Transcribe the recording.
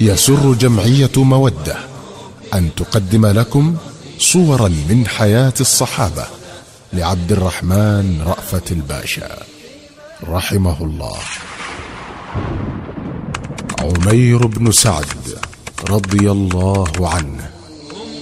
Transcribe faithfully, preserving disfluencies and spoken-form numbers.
يسر جمعية مودة أن تقدم لكم صورا من حياة الصحابة لعبد الرحمن رأفت الباشا رحمه الله. عمير بن سعد رضي الله عنه